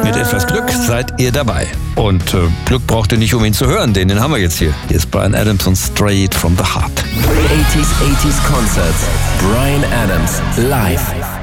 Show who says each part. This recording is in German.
Speaker 1: Mit etwas Glück seid ihr dabei. Und Glück braucht ihr nicht, um ihn zu hören, den haben wir jetzt hier. Hier ist Bryan Adams und Straight from the Heart.
Speaker 2: 80s Concerts. Bryan Adams live.